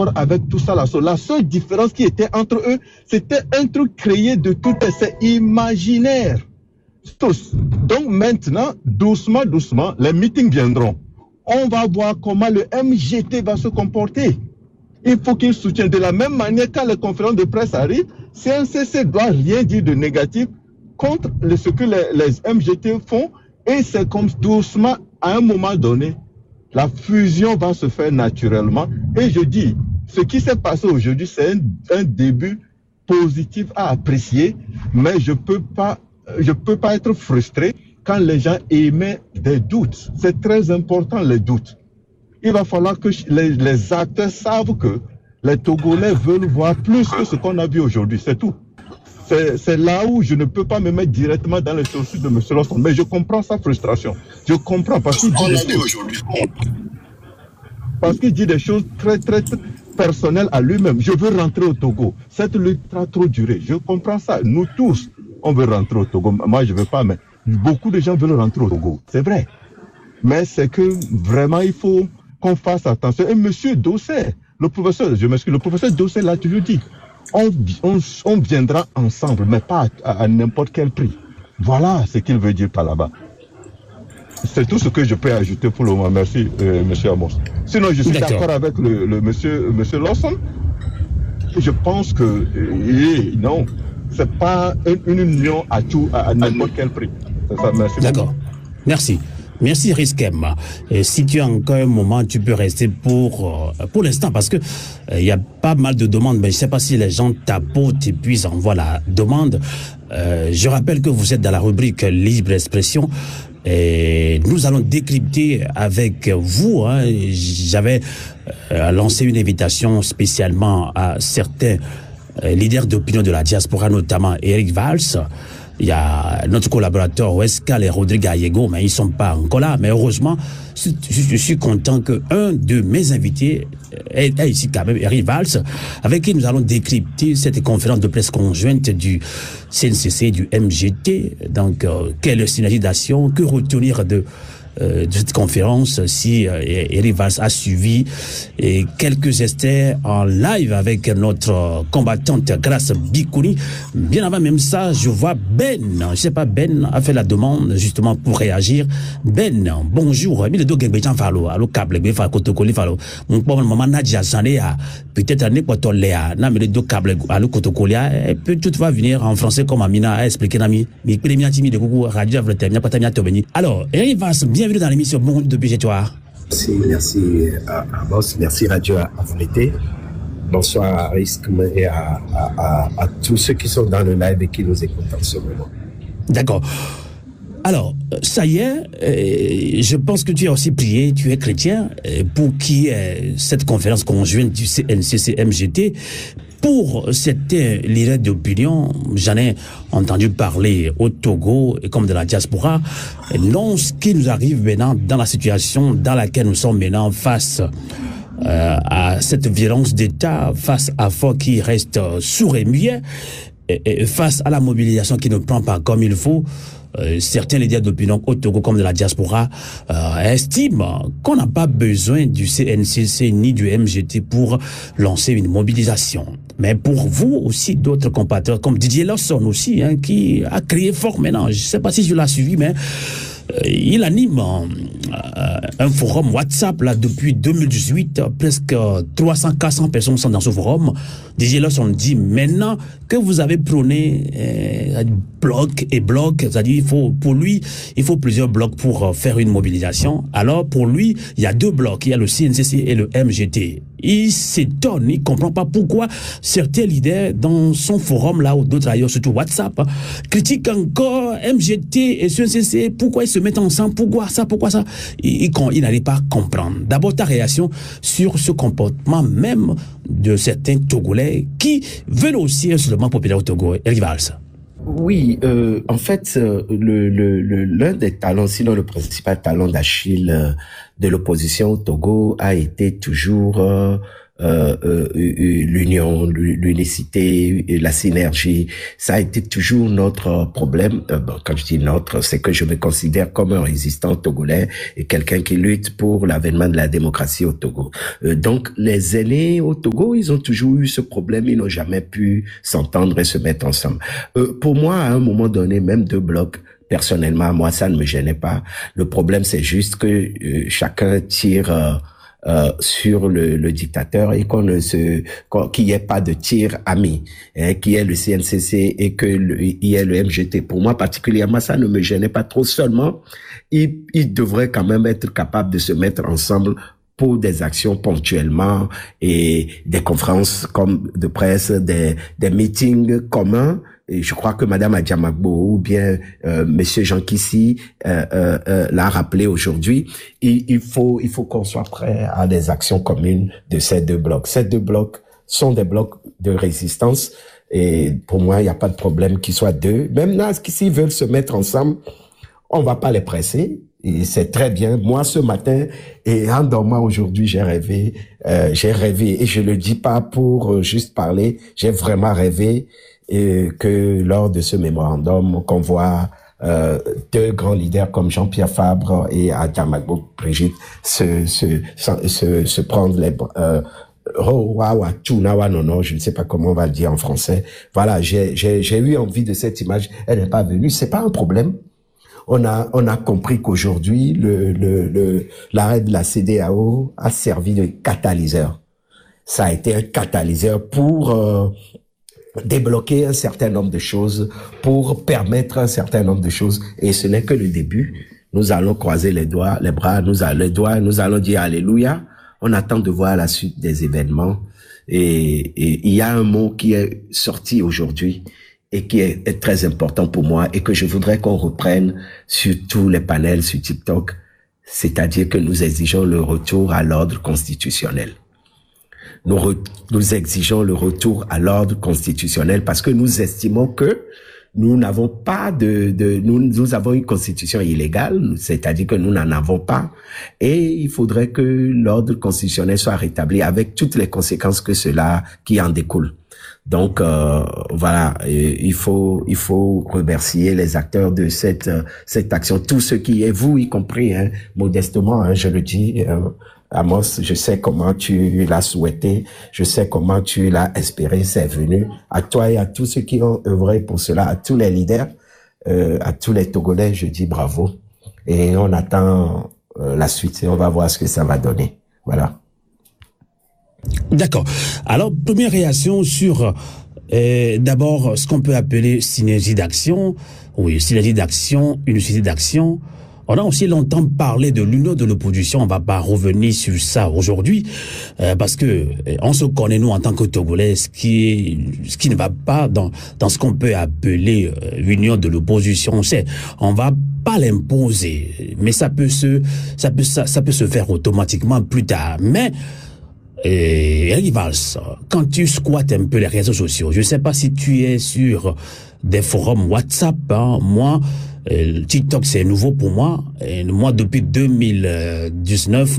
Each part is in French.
d'accord avec tout ça. La seule différence qui était entre eux, c'était un truc créé de toutes ces imaginaires. Tous. Donc maintenant, doucement, les meetings viendront. On va voir comment le MGT va se comporter. Il faut qu'il soutienne de la même manière quand les conférences de presse arrivent. CNCC doit rien dire de négatif contre ce que les MGT font. Et c'est comme doucement, à un moment donné, la fusion va se faire naturellement. Et je dis, ce qui s'est passé aujourd'hui, c'est un début positif à apprécier, mais je peux pas être frustré quand les gens émettent des doutes. C'est très important, les doutes. Il va falloir que les acteurs savent que les Togolais veulent voir plus que ce qu'on a vu aujourd'hui, c'est tout. C'est là où je ne peux pas me mettre directement dans les chaussures de M. Lawson, mais je comprends sa frustration. Je comprends parce qu'il dit des choses très, très, très personnelles à lui-même. Je veux rentrer au Togo. Cette lutte a trop duré. Je comprends ça. Nous tous, on veut rentrer au Togo. Moi, je ne veux pas, mais beaucoup de gens veulent rentrer au Togo. C'est vrai. Mais c'est que vraiment, il faut qu'on fasse attention. Et M. Dossé, le professeur Dossé l'a toujours dit. On viendra ensemble, mais pas à n'importe quel prix. Voilà ce qu'il veut dire par là-bas. C'est tout ce que je peux ajouter pour le moment. Merci, monsieur Amos. Sinon, je suis d'accord avec le monsieur Lawson. Je pense que non, c'est pas une union à n'importe quel prix. C'est ça, merci. D'accord. Beaucoup. Merci Riskem. Si tu as encore un moment, tu peux rester pour l'instant parce que il y a pas mal de demandes, mais je sais pas si les gens tapotent et puis envoient la demande. Je rappelle que vous êtes dans la rubrique Libre Expression et nous allons décrypter avec vous. J'avais lancé une invitation spécialement à certains leaders d'opinion de la diaspora, notamment Eric Valls. Il y a notre collaborateur Wescal et Rodrigue Ayego, mais ils sont pas encore là. Mais heureusement, je suis content que un de mes invités est ici quand même, Eric Valls, avec qui nous allons décrypter cette conférence de presse conjointe du CNCC et du MGT. Donc, quelle synergie d'action, que retenir de cette conférence, si Eric Valls a suivi et quelques extraits en live avec notre combattante Grace Bikouni. Bien avant même ça, je vois Ben, je sais pas, Ben a fait la demande justement pour réagir. Ben, bonjour. Allo câble, maman Nadia Sané a peut-être un équatoléa, n'a mais deux câbles allo kotokolia, et peut tout va venir en français comme Amina a expliqué nami, mais premier timi de coucou radio avletemia patamia tobeni. Alors, Eric Valls, bienvenue dans l'émission Bon depuis chez toi. Merci Amos, merci Radio Avleté. Bonsoir à Riskem et à tous ceux qui sont dans le live et qui nous écoutent en ce moment. D'accord. Alors, ça y est, je pense que tu as aussi prié, tu es chrétien, pour qu'il y ait cette conférence conjointe du CNCC-MGT. Pour certains leaders d'opinion, j'en ai entendu parler au Togo et comme de la diaspora, non, ce qui nous arrive maintenant dans la situation dans laquelle nous sommes maintenant face à cette violence d'État, face à Fort qui reste sourd et muet, et face à la mobilisation qui ne prend pas comme il faut, certains leaders d'opinion au Togo comme de la diaspora estiment qu'on n'a pas besoin du CNCC ni du MGT pour lancer une mobilisation. Mais pour vous aussi, d'autres compatriotes comme Didier Lawson aussi, qui a créé fort maintenant, je ne sais pas si je l'ai suivi, mais il anime un forum WhatsApp là depuis 2018, presque 300-400 personnes sont dans ce forum. Didier Lawson dit maintenant que vous avez prôné bloc et bloc, c'est-à-dire pour lui il faut plusieurs blocs pour faire une mobilisation. Alors pour lui il y a deux blocs, il y a le CNCC et le MGT. Il s'étonne, il comprend pas pourquoi certains leaders dans son forum là ou d'autres ailleurs, surtout WhatsApp, critiquent encore MGT et CNCC. Pourquoi ils se mettent ensemble? Pourquoi ça? Il n'arrive pas à comprendre. D'abord ta réaction sur ce comportement même de certains Togolais qui veulent aussi un soulèvement populaire au Togo. Eric Valls. Oui, en fait, l'un des talents, sinon le principal talent d'Achille de l'opposition au Togo a été toujours l'union, l'unicité, la synergie. Ça a été toujours notre problème. Bon, quand je dis notre, c'est que je me considère comme un résistant togolais et quelqu'un qui lutte pour l'avènement de la démocratie au Togo. Donc, les aînés au Togo, ils ont toujours eu ce problème. Ils n'ont jamais pu s'entendre et se mettre ensemble. Pour moi, à un moment donné, même deux blocs, personnellement, moi, ça ne me gênait pas. Le problème, c'est juste que chacun tire sur le dictateur et qu'il n'y ait pas de tir ami, qu'il y ait le CNCC et qu'il y ait le MGT. Pour moi, particulièrement, ça ne me gênait pas trop. Seulement, ils devraient quand même être capables de se mettre ensemble pour des actions ponctuellement et des conférences comme de presse, des meetings communs. Et je crois que Madame Adjamagbo ou bien Monsieur Jean Kissi l'a rappelé aujourd'hui. Il faut qu'on soit prêt à des actions communes de ces deux blocs. Ces deux blocs sont des blocs de résistance et pour moi, il n'y a pas de problème qu'ils soient deux. Même là, s'ils veulent se mettre ensemble, on va pas les presser. Et c'est très bien. Moi, ce matin, et en dormant aujourd'hui, j'ai rêvé, et je le dis pas pour juste parler, j'ai vraiment rêvé que lors de ce mémorandum, qu'on voit deux grands leaders comme Jean-Pierre Fabre et Adjamagbo Brigitte se prendre les non, je ne sais pas comment on va le dire en français. Voilà, j'ai eu envie de cette image. Elle n'est pas venue, c'est pas un problème. On a compris qu'aujourd'hui, l'arrêt de la CEDEAO a servi de catalyseur. Ça a été un catalyseur pour débloquer un certain nombre de choses, pour permettre un certain nombre de choses. Et ce n'est que le début. Nous allons croiser les bras, nous allons dire Alléluia. On attend de voir la suite des événements. Et il y a un mot qui est sorti aujourd'hui et qui est très important pour moi et que je voudrais qu'on reprenne sur tous les panels sur TikTok, c'est-à-dire que nous exigeons le retour à l'ordre constitutionnel. Nous exigeons le retour à l'ordre constitutionnel parce que nous estimons que nous n'avons pas nous avons une constitution illégale, c'est-à-dire que nous n'en avons pas, et il faudrait que l'ordre constitutionnel soit rétabli avec toutes les conséquences qui en découlent. Donc voilà, il faut remercier les acteurs de cette action, tous ceux qui, et vous y compris, modestement, je le dis. Amos, je sais comment tu l'as souhaité, je sais comment tu l'as espéré, c'est venu. À toi et à tous ceux qui ont œuvré pour cela, à tous les leaders, à tous les Togolais, je dis bravo. Et on attend la suite et on va voir ce que ça va donner. Voilà. D'accord. Alors, première réaction sur d'abord ce qu'on peut appeler synergie d'action. Oui, synergie d'action, unicité d'action. On a aussi longtemps parlé de l'union de l'opposition. On va pas revenir sur ça aujourd'hui parce que on se connaît, nous, en tant que Togolais, ce qui ne va pas dans ce qu'on peut appeler l'union de l'opposition. On va pas l'imposer, mais ça peut se faire automatiquement plus tard. Mais Eric Valls, quand tu squattes un peu les réseaux sociaux, je sais pas si tu es sur des forums WhatsApp, moi, TikTok c'est nouveau pour moi. Moi depuis 2019,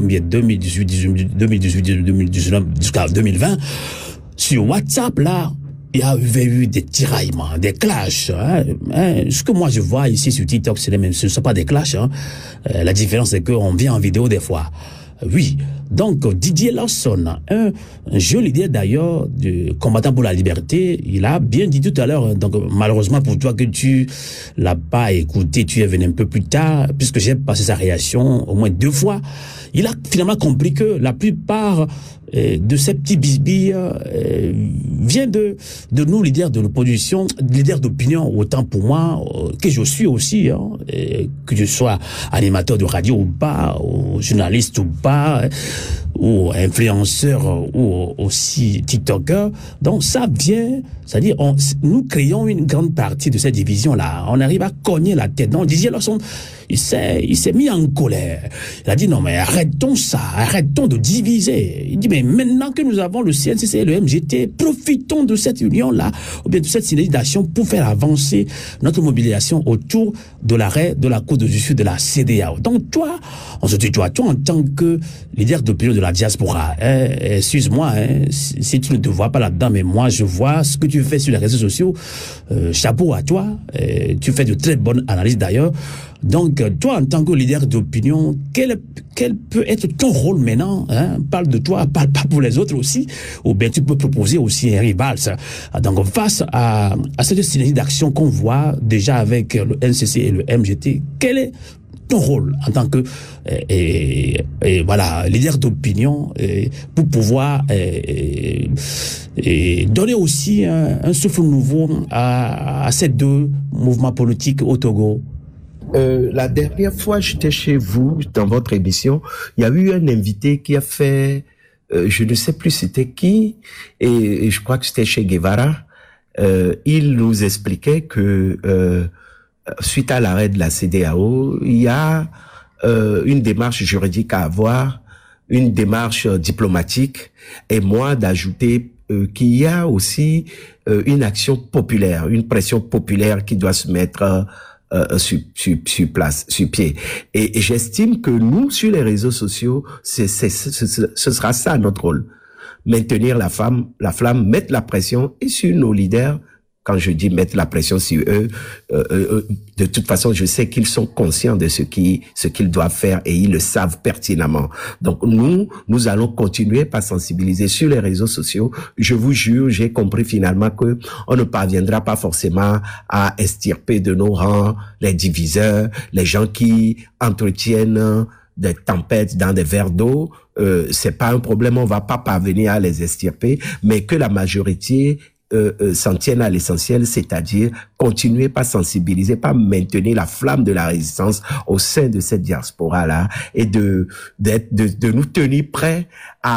2019 jusqu'à 2020, sur WhatsApp là, il y avait eu des tiraillements, des clashs. Ce que moi je vois ici sur TikTok, ce ne sont pas des clashs. La différence c'est qu'on vient en vidéo des fois. Oui, donc Didier Lawson, un jeune leader d'ailleurs, de combattant pour la liberté, il a bien dit tout à l'heure, donc malheureusement pour toi que tu l'as pas écouté, tu es venu un peu plus tard, puisque j'ai passé sa réaction au moins 2 fois, il a finalement compris que la plupart de ces petits bisbilles vient de nous, leaders de l'opposition, leaders d'opinion, autant pour moi que je suis aussi, que je sois animateur de radio ou pas, ou journaliste ou pas, ou influenceur ou aussi TikToker. Donc ça vient, c'est-à-dire nous créons une grande partie de cette division-là. On arrive à cogner la tête. Donc Didier Lawson, il s'est mis en colère. Il a dit non mais arrêtons ça, arrêtons de diviser. Il dit mais maintenant que nous avons le CNCC et le MGT, profitons de cette union-là, ou bien de cette synergie d'action pour faire avancer notre mobilisation autour de l'arrêt de la Cour de justice de la CEDEAO. Donc toi, on se dit toi en tant que leader d'opinion de la diaspora. Excuse-moi, si tu ne te vois pas là-dedans, mais moi, je vois ce que tu fais sur les réseaux sociaux. Chapeau à toi. Tu fais de très bonnes analyses d'ailleurs. Donc, toi, en tant que leader d'opinion, quel peut être ton rôle maintenant, hein? Parle de toi, parle pas pour les autres aussi. Ou bien tu peux proposer aussi un rival. Donc, face à cette synergie d'action qu'on voit déjà avec le NCC et le MGT, quel est ton rôle en tant que voilà, leader d'opinion pour pouvoir donner aussi un souffle nouveau à ces deux mouvements politiques au Togo? La dernière fois, j'étais chez vous, dans votre émission, il y a eu un invité qui a fait, je ne sais plus c'était qui, et je crois que c'était chez Guevara. Il nous expliquait que suite à l'arrêt de la CEDEAO, il y a une démarche juridique à avoir, une démarche diplomatique, et moi d'ajouter qu'il y a aussi une action populaire, une pression populaire qui doit se mettre sur pied. Et j'estime que nous, sur les réseaux sociaux, ce sera ça notre rôle. Maintenir la flamme, mettre la pression et sur nos leaders. Quand je dis mettre la pression sur eux, de toute façon, je sais qu'ils sont conscients de ce qu'ils doivent faire et ils le savent pertinemment. Donc nous allons continuer par sensibiliser sur les réseaux sociaux. Je vous jure, j'ai compris finalement que on ne parviendra pas forcément à extirper de nos rangs les diviseurs, les gens qui entretiennent des tempêtes dans des verres d'eau. C'est pas un problème, on va pas parvenir à les extirper, mais que la majorité s'en tiennent à l'essentiel, c'est-à-dire continuer par sensibiliser, par maintenir la flamme de la résistance au sein de cette diaspora-là et de nous tenir prêts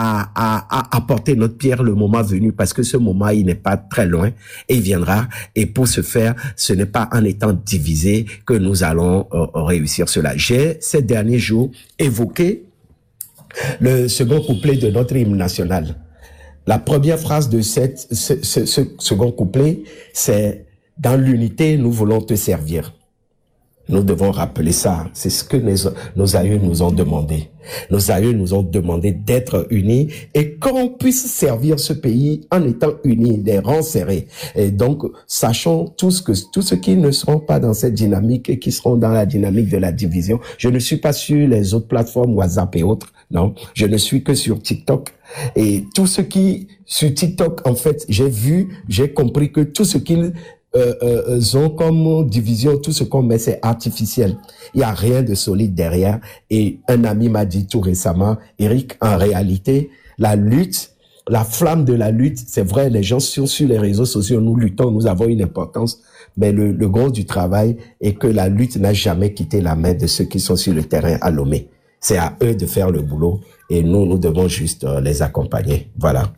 à apporter notre pierre le moment venu, parce que ce moment, il n'est pas très loin et il viendra. Et pour ce faire, ce n'est pas en étant divisés que nous allons réussir cela. J'ai, ces derniers jours, évoqué le second couplet de notre hymne national. La première phrase de ce second couplet, c'est « Dans l'unité, nous voulons te servir ». Nous devons rappeler ça. C'est ce que nos aïeux nous ont demandé. Nos aïeux nous ont demandé d'être unis et qu'on puisse servir ce pays en étant unis, des rangs serrés. Et donc, sachons tous ceux qui ne seront pas dans cette dynamique et qui seront dans la dynamique de la division. Je ne suis pas sur les autres plateformes, WhatsApp et autres. Non, je ne suis que sur TikTok. Et tout ce qui, sur TikTok, en fait, j'ai compris que tout ce qu'ils ont comme division, tout ce qu'on met, c'est artificiel. Il y a rien de solide derrière. Et un ami m'a dit tout récemment, Eric, en réalité, la lutte, la flamme de la lutte, c'est vrai, les gens sur les réseaux sociaux, nous luttons, nous avons une importance, mais le gros du travail est que la lutte n'a jamais quitté la main de ceux qui sont sur le terrain à Lomé. C'est à eux de faire le boulot et nous devons juste les accompagner. Voilà.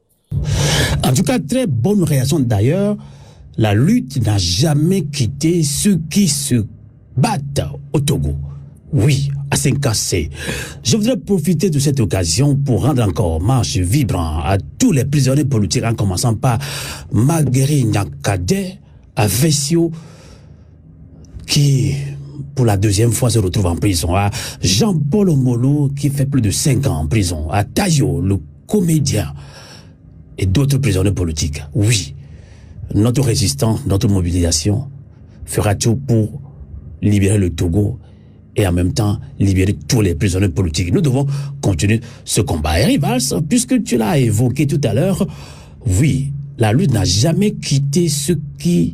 En tout cas, très bonne réaction d'ailleurs. La lutte n'a jamais quitté ceux qui se battent au Togo. Oui, à Saint-Cassé. Je voudrais profiter de cette occasion pour rendre encore hommage vibrant à tous les prisonniers politiques, en commençant par Marguerite Nyakade, à Vessio, qui, pour la deuxième fois, se retrouve en prison, à Jean-Paul Omolo, qui fait plus de 5 ans en prison, à Tayo, le comédien, et d'autres prisonniers politiques. Oui, notre résistance, notre mobilisation fera tout pour libérer le Togo et en même temps libérer tous les prisonniers politiques. Nous devons continuer ce combat. Et Rivals, puisque tu l'as évoqué tout à l'heure, oui, la lutte n'a jamais quitté ceux qui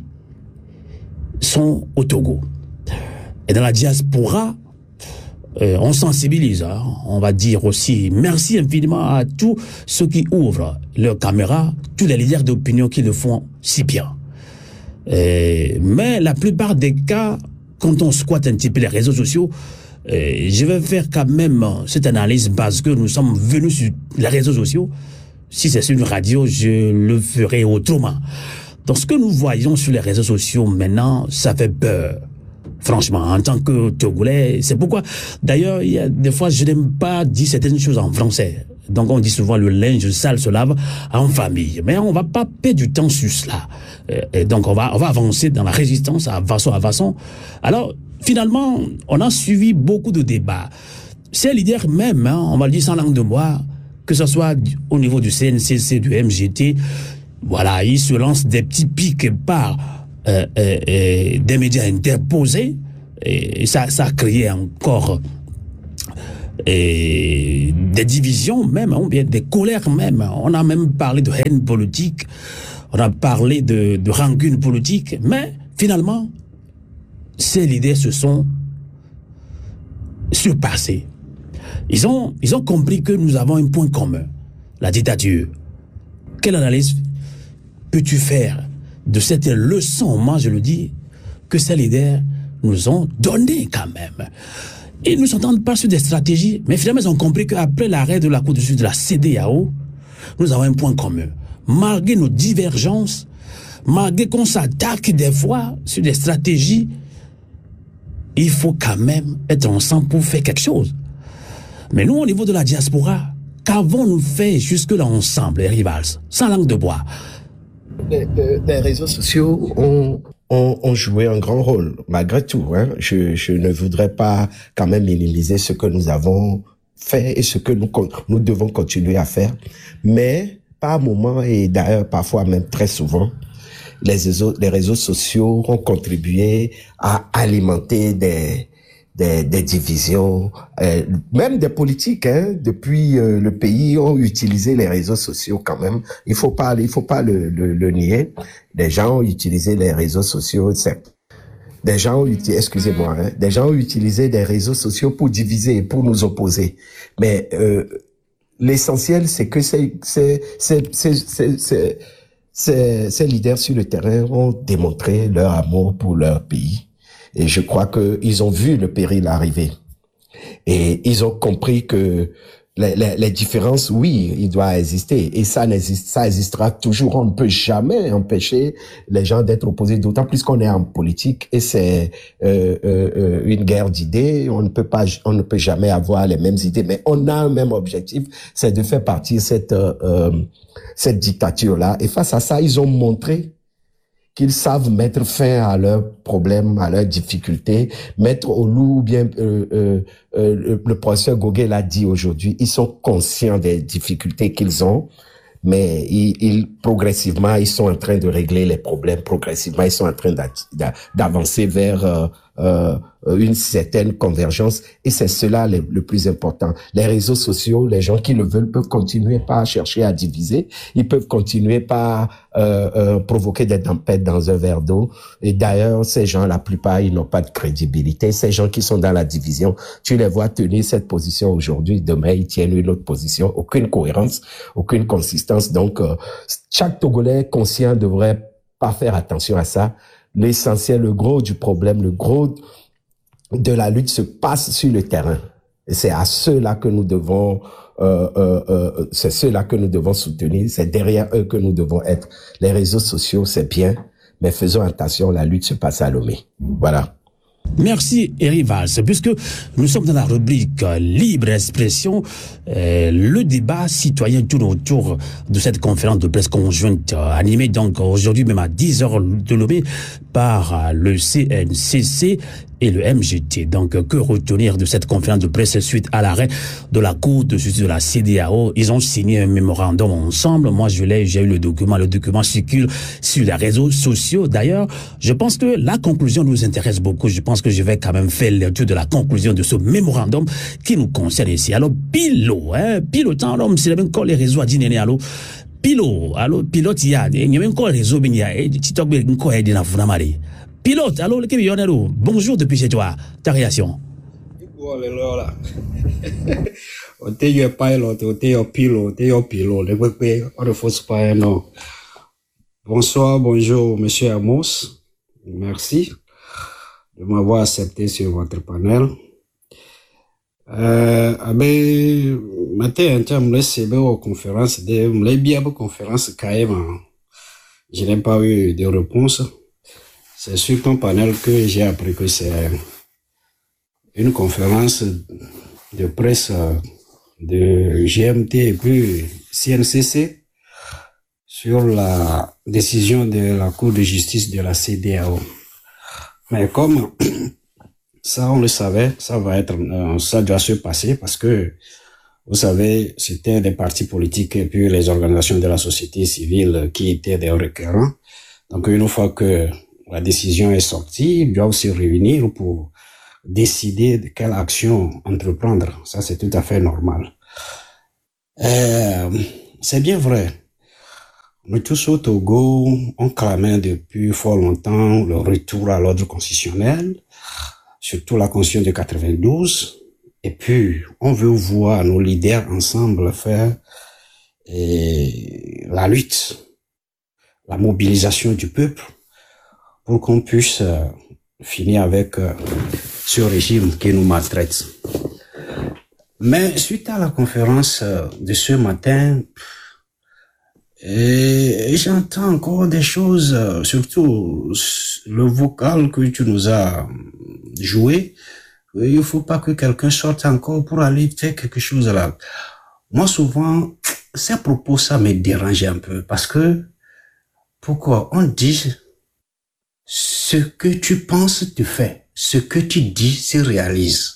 sont au Togo. Et dans la diaspora, on sensibilise, hein. On va dire aussi merci infiniment à tous ceux qui ouvrent leurs caméras, tous les leaders d'opinion qui le font si bien. Mais la plupart des cas, quand on squatte un petit peu les réseaux sociaux, je vais faire quand même cette analyse parce que nous sommes venus sur les réseaux sociaux. Si c'est sur une radio, je le ferai autrement. Donc ce que nous voyons sur les réseaux sociaux maintenant, ça fait peur. Franchement, en tant que Togolais, c'est pourquoi, d'ailleurs, il y a des fois, je n'aime pas dire certaines choses en français. Donc, on dit souvent le linge sale se lave en famille. Mais on va pas perdre du temps sur cela. Et donc, on va avancer dans la résistance à façon. Alors, finalement, on a suivi beaucoup de débats. ces leaders même, hein, on va le dire sans langue de bois, que ce soit au niveau du CNCC, du MGT, voilà, ils se lancent des petits pics par des médias interposés, et ça a créé encore des divisions même, ou bien des colères même. On a même parlé de haine politique, on a parlé de rancune politique, mais finalement, ces leaders se sont surpassés. Ils ont compris que nous avons un point commun, la dictature. Quelle analyse peux-tu faire de cette leçon, moi je le dis, que ces leaders nous ont donné quand même? Ils ne s'entendent pas sur des stratégies, mais finalement ils ont compris qu'après l'arrêt de la Cour de justice de la CEDEAO, nous avons un point commun. Malgré nos divergences, malgré qu'on s'attaque des fois sur des stratégies, il faut quand même être ensemble pour faire quelque chose. Mais nous, au niveau de la diaspora, qu'avons-nous fait jusque-là ensemble, les rivals, sans langue de bois? Les réseaux sociaux ont joué un grand rôle, malgré tout. Hein. Je ne voudrais pas quand même minimiser ce que nous avons fait et ce que nous devons continuer à faire. Mais par moments, et d'ailleurs parfois même très souvent, les réseaux sociaux ont contribué à alimenter des divisions, même des politiques, hein, depuis le pays ont utilisé les réseaux sociaux quand même. Il faut pas le nier. Des gens ont utilisé les réseaux sociaux, certes. Des gens ont utilisé des réseaux sociaux pour diviser, pour nous opposer. Mais l'essentiel, c'est que ces leaders sur le terrain ont démontré leur amour pour leur pays. Et je crois qu'ils ont vu le péril arriver. Et ils ont compris que les différences, oui, il doit exister. Et ça existera toujours. On ne peut jamais empêcher les gens d'être opposés, d'autant plus qu'on est en politique et c'est une guerre d'idées. On ne peut jamais avoir les mêmes idées, mais on a un même objectif, c'est de faire partir cette dictature-là. Et face à ça, ils ont montré qu'ils savent mettre fin à leurs problèmes, à leurs difficultés, mettre au loup, bien le professeur Goguet l'a dit aujourd'hui, ils sont conscients des difficultés qu'ils ont, mais progressivement, ils sont en train de régler les problèmes, progressivement, ils sont en train d'avancer vers une certaine convergence, et c'est cela le plus important. Les réseaux sociaux, les gens qui le veulent peuvent continuer par chercher à diviser, ils peuvent continuer par provoquer des tempêtes dans un verre d'eau, et d'ailleurs, ces gens, la plupart, ils n'ont pas de crédibilité. Ces gens qui sont dans la division, tu les vois tenir cette position aujourd'hui, demain, ils tiennent une autre position, aucune cohérence, aucune consistance. Donc, chaque Togolais conscient devrait pas faire attention à ça. L'essentiel, le gros du problème, le gros de la lutte se passe sur le terrain. Et c'est à ceux-là que nous devons, c'est ceux-là que nous devons soutenir. C'est derrière eux que nous devons être. Les réseaux sociaux, c'est bien, mais faisons attention, la lutte se passe à Lomé. Voilà. Merci Eric Valls, puisque nous sommes dans la rubrique libre expression, le débat citoyen tourne autour de cette conférence de presse conjointe animée donc aujourd'hui même à 10h de Lomé par le CNCC et le MGT. Donc, que retenir de cette conférence de presse suite à l'arrêt de la Cour de justice de la CEDEAO? Ils ont signé un mémorandum ensemble. Moi, j'ai eu le document. Le document circule sur les réseaux sociaux. D'ailleurs, je pense que la conclusion nous intéresse beaucoup. Je pense que je vais quand même faire lecture de la conclusion de ce mémorandum qui nous concerne ici. Alors, pilotant l'homme, c'est même quand les réseaux à dîner, alors, pilote, il y a même quand les réseaux, il y a, TikTok, il y a, pilote, alors, bonjour depuis chez toi, ta réaction? Bonsoir, bonjour, monsieur Amos. Merci de m'avoir accepté sur votre panel. Matin, tu me laisses conférence, conférence, je n'ai pas eu de réponse. C'est sur ton panel que j'ai appris que c'est une conférence de presse de GMT et puis CNCC sur la décision de la Cour de justice de la CEDEAO. Mais comme Ça, on le savait, ça doit se passer parce que, vous savez, c'était des partis politiques et puis les organisations de la société civile qui étaient des requérants. Donc, une fois que la décision est sortie, ils doivent se réunir pour décider de quelle action entreprendre. Ça, c'est tout à fait normal. C'est bien vrai. Nous tous au Togo, on clamait depuis fort longtemps le retour à l'ordre constitutionnel, surtout la Constitution de 92. Et puis, on veut voir nos leaders ensemble faire la lutte, la mobilisation du peuple pour qu'on puisse finir avec ce régime qui nous maltraite. Mais suite à la conférence de ce matin, j'entends encore des choses, surtout le vocal que tu nous as joué. Il faut pas que quelqu'un sorte encore pour aller faire quelque chose là. Moi, souvent, ces propos, ça me dérange un peu parce que, pourquoi? On dit ce que tu penses, tu fais. Ce que tu dis, se réalise.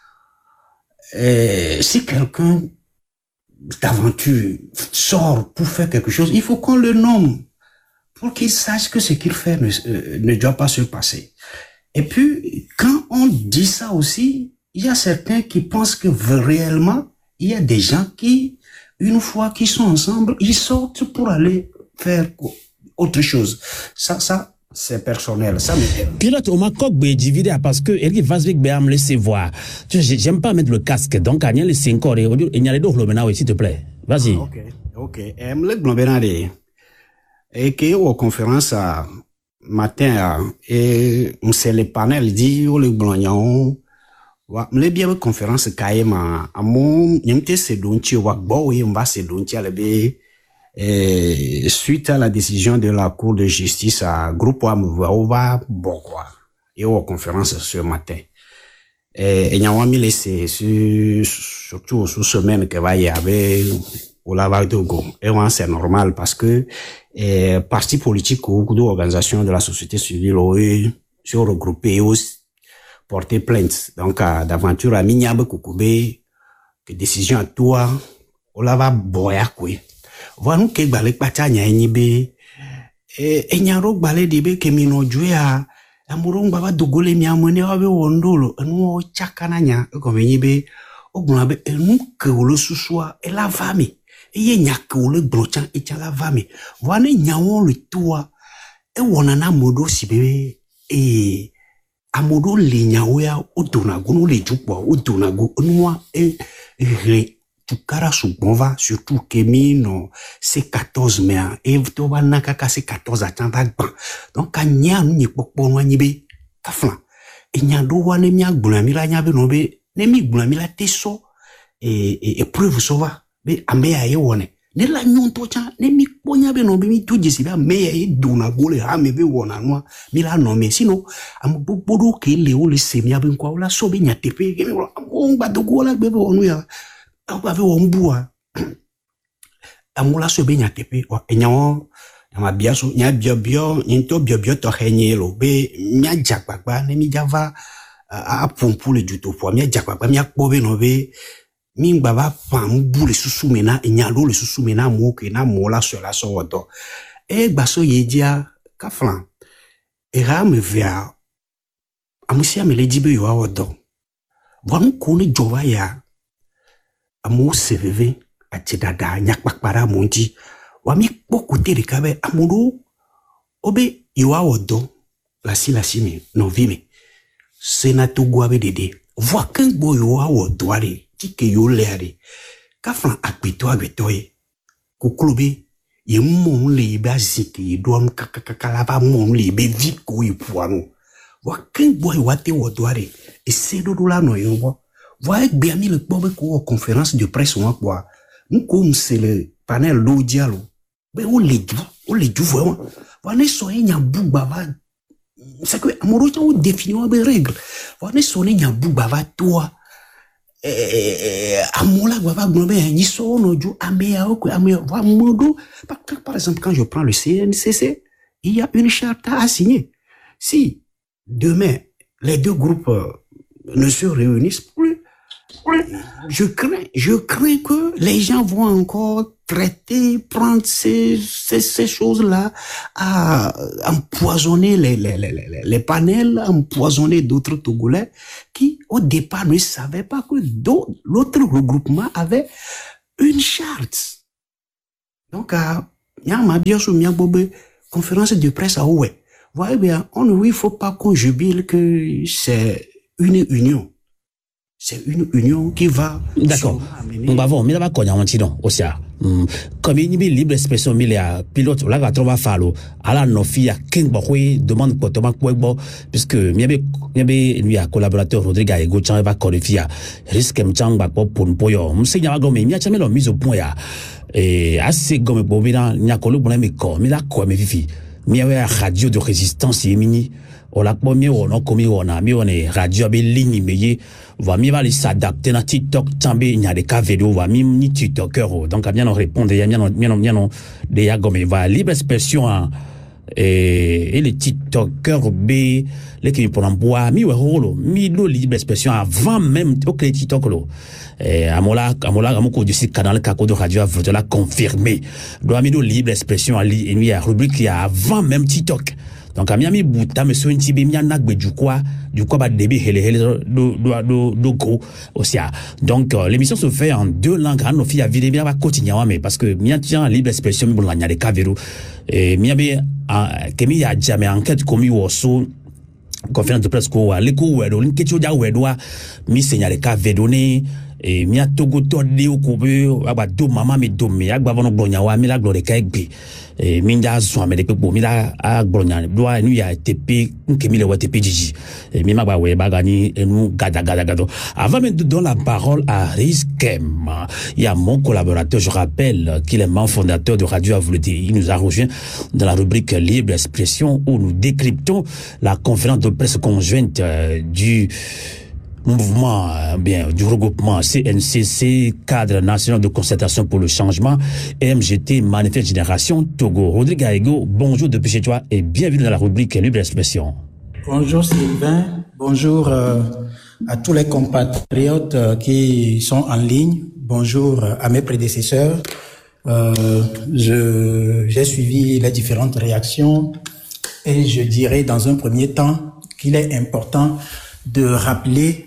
Si quelqu'un d'aventure sort pour faire quelque chose, il faut qu'on le nomme pour qu'il sache que ce qu'il fait ne doit pas se passer. Et puis, quand on dit ça aussi, il y a certains qui pensent que réellement, il y a des gens qui, une fois qu'ils sont ensemble, ils sortent pour aller faire autre chose. Ça, c'est personnel. Ça me... Pilote, on m'a coqué divisé parce que Eric Vasvik me laisser voir. J'aime pas mettre le casque, donc il y a les 5 heures et il y a les deux maintenant, s'il te plaît. Vas-y. Ok. Le globénaré. Et que aux conférences matin et c'est le panel dit au le blognon les bien conférence kaima amon nimte se donti wa bo et on va se donti à suite à la décision de la Cour de justice à groupe va bon quoi et aux conférences ce matin et il y a un mis laissé surtout sous semaine que va y avoir au lavage de Togo. Et c'est normal parce que partis politiques ou organisations de la société civile ont se regroupé et ont porté plainte. Donc, d'aventure à Minyabe Koukoubé, que décision à toi, au lava boya kwe. Voilà nous que balek patanya enibe et nyaro balé debe que mino jouer amurong baba dogole mi amone abe wondolo enu chakana nya ko benyibe ognabe enu ke wolo susua e la vami e nyaka wolo brochan e chala vami wane nyawo le toa e wona na modo sibe e amodo le nyawo ya odonago no le jukwa odonago noa re tukara subonva surtout kemino c'est 14 mai et to wana kaka c'est 14 atanda ban donc anya nu nyipokpo no anyibe kafla e nyado wane mi agbuna mi la nyabe no be ne mi gbuna mi la teso e preuve sova be ameya ye wone ne la nyonto cha ne mi ponya be no be mi tujisi be ameya e dona gole ha me be wona no mi la no me sino am bodo ke le o le semia be kwa la so be nyatepe ke on ba dogo la be wonu ya ave ombua amula so be nyatepe wa enyawo ma biaso nya biobio into biobio to henyelo be nya jakpakpa ne mi java a pompu le juto po mi jakpakpa mi akpobe no be mi ngba pambu le susumena enyalo le susumena mo ke na mo la so wodo e gba so yedia kaflan e ra me via amusia me le dibe yo wodo wonu ko ne jova ya amu seveve atidada nyakpakpara monti wami pokote de kabe amuru obe yoa wodo la me no vime senato guabe dede voisin bo yoa wodo ale tike yo leare kafan akpito agetoye koklobe ye mon le ba ziki don kakakala ba mon le be viko ipuano voisin bo yoate wodo ale e sedo la no yo voyez bien mis le bobe ko conférence de presse moi quoi nous comme c'est le panel do dialo mais on les du vraiment voyez soyez nya bugba c'est que amoro on définit des règles voyez soyez nya bugba va toi amola va globe ni so no ju amea o amea va modo par exemple quand je prends le CNCC il y a une charte à signer si demain les deux groupes ne se réunissent plus. Je crains que les gens vont encore prendre ces choses-là à empoisonner les panels, empoisonner d'autres Togolais qui, au départ, ne savaient pas que l'autre regroupement avait une charte. Donc, il y a ma bien sur ma conférence de presse à Oué. Vous voyez bien, il faut pas qu'on jubile que c'est une union. C'est une union qui va... D'accord. On va voir, mais là, on va continuer aussi. Comme il y a libre expression, il y a pilote, là, va trouver fallo. Alors, nos filles, King Bohoué demande quoi, Thomas Kouébo, puisque il y a collaborateur Rodrigue Ego, Chan, va qualifier, risque, Mchang, pour une poyo. M'seigne, mais il y a jamais la mise au point, et assez comme pour bien, il y a qu'on le mais quoi, mais là, quoi, mes filles. Il y a une radio de résistance, mini. On l'a pas mis, on a commis, on a mis, on est radio, mais ligne, mais va mi va s'adapter na TikTok tambe il y a des cas vidéo va mi ni TikToker donc bien on répondre il y a bien des ya comme va libre expression et les TikTokers b les qui pour en bois mi rolo mi lo libre expression avant même ok les TikTok lo amola amoko du site canal kako de radio a la confirmé doit mi lo libre expression ali et il y a rubrique il y a avant même TikTok. Donc, à Miami Bouta, me souviens de bien nagbe du quoi, bah, débit, do go, aussi. Donc, l'émission se fait en 2 langues, nos filles à vider bien, va continuer, mais parce que, mia tient libre expression, bon, la n'y a des cavéros. Et, miami, kemi ya jamais enquête commis au sous, conférence de presse, quoi, l'écho, ou l'inquiétude, ou mi seigneur, les cavéros, et mia togo to de okube aba do mama me do me agba vono gbonya wa mi la glore ka egbe e mi nda so ame de pe bo mi la agbonya do nu ya TP nke mi le wa TP jiji e mi magba we baga ni enu gada avant même de donner la parole à Riskem, il y a mon collaborateur, je rappelle qu'il est membre fondateur de Radio Avulté. Il nous a rejoint dans la rubrique Libre Expression où nous décryptons la conférence de presse conjointe du mouvement, du regroupement CNCC, cadre national de concertation pour le changement, et MGT, Manifeste Génération Togo. Rodrigue Aego, bonjour depuis chez toi et bienvenue dans la rubrique Libre Expression. Bonjour Sylvain, bonjour à tous les compatriotes qui sont en ligne, bonjour à mes prédécesseurs. J'ai suivi les différentes réactions et je dirais dans un premier temps qu'il est important de rappeler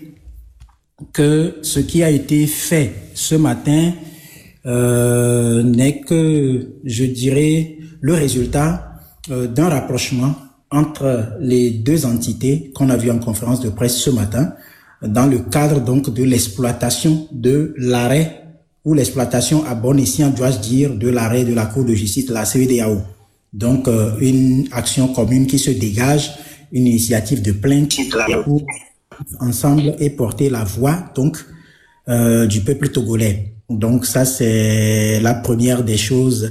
que ce qui a été fait ce matin n'est que, je dirais, le résultat d'un rapprochement entre les deux entités qu'on a vu en conférence de presse ce matin, dans le cadre donc de l'exploitation de l'arrêt, ou l'exploitation à bon escient, dois-je dire, de l'arrêt de la Cour de justice, la CEDEAO. Donc, une action commune qui se dégage, une initiative de plainte pour ensemble et porter la voix donc du peuple togolais. Donc ça c'est la première des choses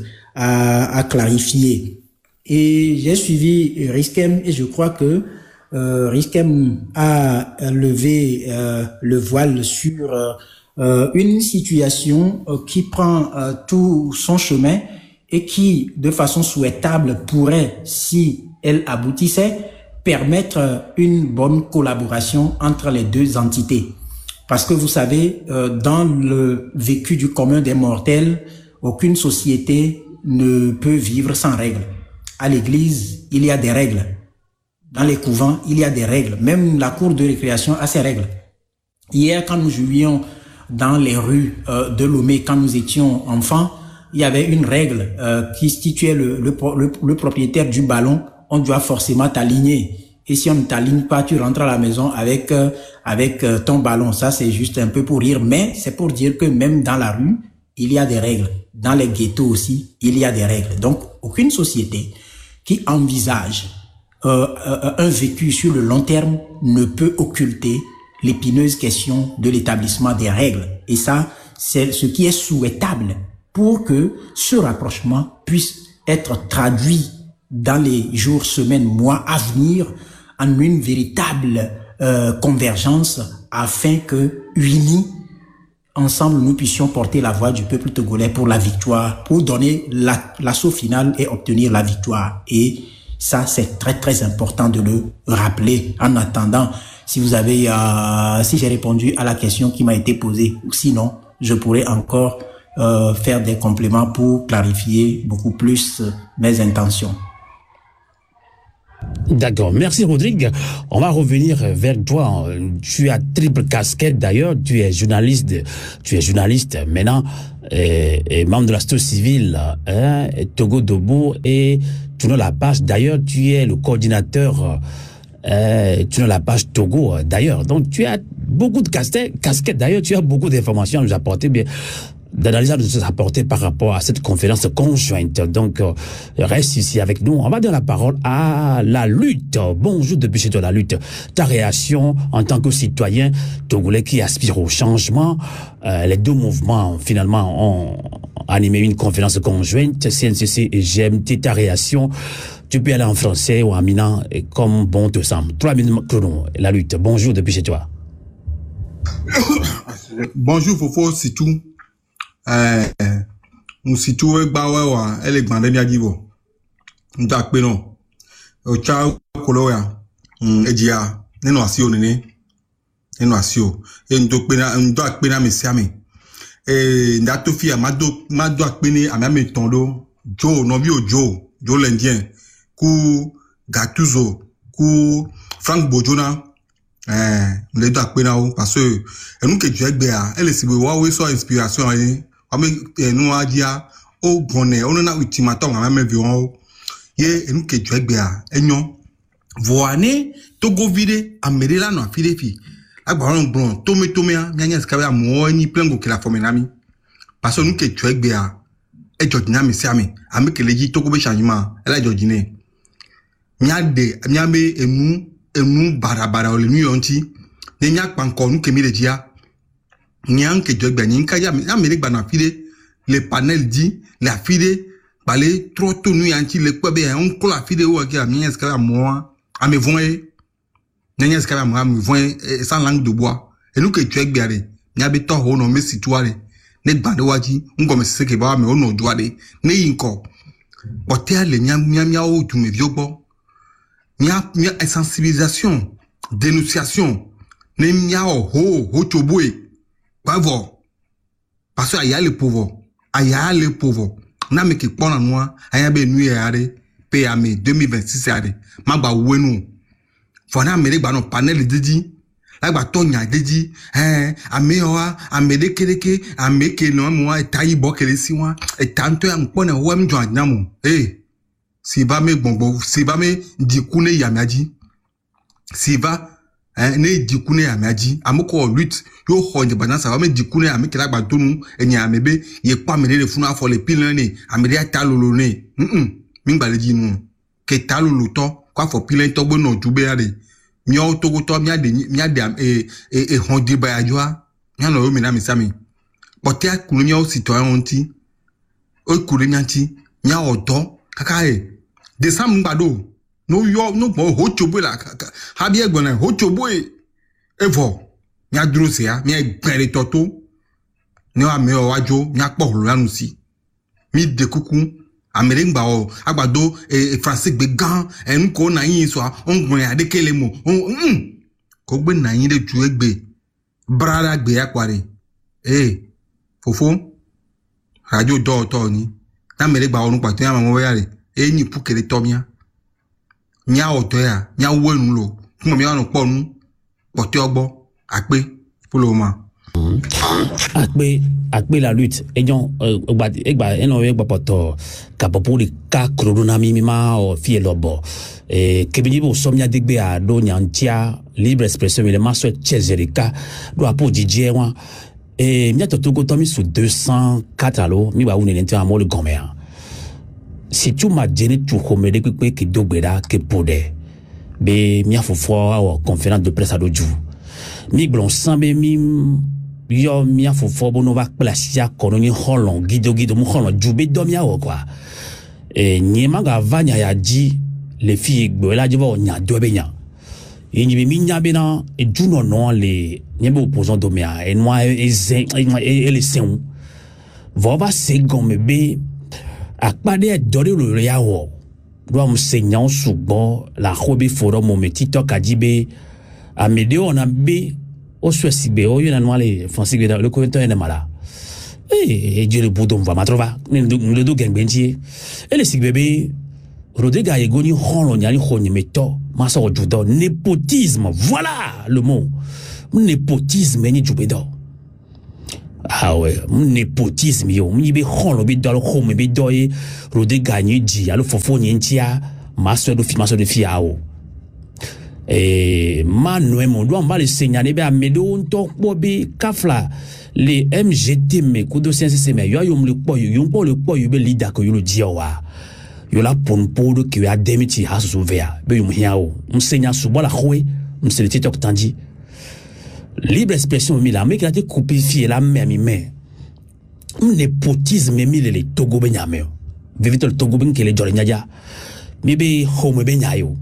à clarifier. Et j'ai suivi Riskem et je crois que Riskem a levé le voile sur une situation qui prend tout son chemin et qui de façon souhaitable pourrait, si elle aboutissait, permettre une bonne collaboration entre les deux entités. Parce que vous savez, dans le vécu du commun des mortels, aucune société ne peut vivre sans règles. À l'église, il y a des règles. Dans les couvents, il y a des règles. Même la cour de récréation a ses règles. Hier, quand nous jouions dans les rues de Lomé, quand nous étions enfants, il y avait une règle qui situait le propriétaire du ballon. On doit forcément t'aligner. Et si on ne t'aligne pas, tu rentres à la maison avec ton ballon. Ça, c'est juste un peu pour rire, mais c'est pour dire que même dans la rue, il y a des règles. Dans les ghettos aussi, il y a des règles. Donc, aucune société qui envisage un vécu sur le long terme ne peut occulter l'épineuse question de l'établissement des règles. Et ça, c'est ce qui est souhaitable pour que ce rapprochement puisse être traduit dans les jours, semaines, mois à venir en une véritable convergence afin que, unis, ensemble, nous puissions porter la voix du peuple togolais pour la victoire, pour donner l'assaut final et obtenir la victoire. Et ça, c'est très, très important de le rappeler. En attendant, Si vous avez, si j'ai répondu à la question qui m'a été posée, ou sinon, je pourrais encore faire des compléments pour clarifier beaucoup plus mes intentions. D'accord, merci Rodrigue. On va revenir vers toi. Tu as triple casquette d'ailleurs, tu es journaliste maintenant, et membre de la société civile, Togo Debout, et Tournon la page. D'ailleurs, tu es le coordinateur Tournon la page Togo d'ailleurs. Donc tu as beaucoup de casquettes. D'ailleurs, tu as beaucoup d'informations à nous apporter, bien d'analyse à nous apporter par rapport à cette conférence conjointe. Donc, reste ici avec nous. On va donner la parole à la lutte. Bonjour depuis chez toi, la lutte. Ta réaction en tant que citoyen togolais qui aspire au changement. Les deux mouvements, finalement, ont animé une conférence conjointe, CNCC et GMT. Ta réaction, tu peux aller en français ou en minant, comme bon te semble. 3 minutes chrono, la lutte. Bonjour depuis chez toi. Bonjour, Fofo, c'est tout. Musitu egbawewa ele gbande mi ajibo nta pe no o cha koloya ejia nínú asio nini nínú asio ndo pe na mi siami nda to fi amado pe ni amami tondo jo no bi ojo lendien ku Gattuso ku Frank Bojona le do pe na o parce que enu ke jo egbe a ele sibe wa we so inspiration yin ame enu adia o bonne o na ultimatum amame vion ye enu ke jo egbe a enyo voane Togo vide amere la no afide fi agbaron gbon tome a mi anya skabe amo ni plengo ke la fomenami parce que enu ke jo egbe a e jo dinami si ami ame ke leji Togo be changement ela jo dine miame emu barabara o le nu yonti ne nya panko nu ke mi lejia nyan ke jo egbe ni nka ya amere gba na fide le panel dit la fide balé trop tout nu yanti le kwebe on ko la fide o ke ami eska mo ame voye nanya eska mo ame voye sans langue de bois et nous que jo egbe are nya be to ho no me situare ne gba de waji ngo me seke ba me ono duade ne yinko bote ale nya o tu me viogbo nya sensibilisation dénonciation ne nya ho chobwe bravo parce que aya le pauvre na me ki pona noa aya be nu yare pe ame 2026 yare magba wenu fona me gba no panel didi lagba tonya didi ame oa ame de kereke ame ke no mo tayi bo kere si wa tanto ya mpona wo mjo anyamu si ba me gbogbo si ba me dikune yamiaji si ba ne dikune amiaji amoko lutte yo honje banasa ba me dikune amikira gba tonu enya amebe ye pa me le funu afọ le pilan ni amede atalolo ni mi gba leji nu ke talolo to kwa fọ pilan to gbo no jube are mi o Togo to mi ade honje ba ajoa mi no mi na mi sami bote akuru mi o sito onti o kuru mi anti mi odo kaka de sam gbado no bo ho chobo la ha bi egbon na ho chobo evo mi aduro se ya mi egbere toto ni wa me o wajo mi apo lo lanu si mi de kuku amere ngba o agbado français gbe gan en ko na yin so ongbon adekele mo ko gbe na yin le ju egbe brada gbe apare fofo radio do to ni na mere gba orun patu ya mo yare ni pukere to mia nya oto ya nya wenu lo fun mi anu po nu pote ogbo ape puloma akpe la lutte ejon egba eno egba poto kapopo de ka corona mimima o fie lobo kebini bo somnya degbe a do nyantia libre expression le maso chezerika do apo dj wa mi Togo tomi sur 204 alo mi ba une nente amol gomea si tu ma jeni tu homede pe ki dogbera ke pode be mi afofo a conférence de presse adoju mi blon sambe mi yo mi afofo bono va placia kono ni holon gido mu holon jube do mi awo kwa ni maga vanya ya ji les filles gbola jibo nya do be nya yinyi bi mi nya be na e juno no le ni be opposant do mi a e noa e le sen vo ba se gome be akpade dori lo yawo do am seigneur sugbon la khobi forum mo metito kajibe À Médéo, on a B, au Suède, au Yunanwale, Francis Béda, le Covenant est malade. Et Dieu le boudon va m'atrova, le dos gang benji. Et le Sigbébé, Rodriga et Goni, Ron, Yali, Ron, Meto, Massa au Judo, népotisme, voilà le mot. Népotisme, ni Jubedo. Ah ouais, népotisme, yo, m'y be Ron, le bidol, home, bidoy, Rodriga, ni Ji, alo fofo, ni Ntia, Master de Fiao. Et Manuel Mondo, on va le signaler à Médéo, on toque Bobby, Kafla. Les MGT me kudo CNCC me yo le po yo be leader ko yo dia wa yo la ponpo que a demiti ha souvea be yo mhia o msenya subola khwe msele TikTok tandi libre expression mi la me ki a te copier la même mais népotisme mi le Togo be nyame vivito le Togo ben ke le jori nyaja mi be home be nyayo